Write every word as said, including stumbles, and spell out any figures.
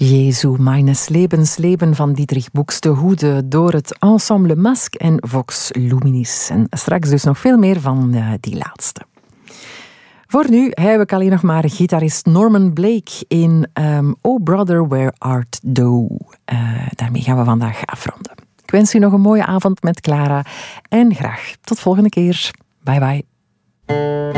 Jezu, meines Lebens Leben van Dietrich Buxtehude door het ensemble Masque en Vox Luminis. En straks dus nog veel meer van uh, die laatste. Voor nu heb ik alleen nog maar gitarist Norman Blake in um, Oh Brother, Where Art Thou. Uh, daarmee gaan we vandaag afronden. Ik wens u nog een mooie avond met Clara en graag tot volgende keer. Bye bye.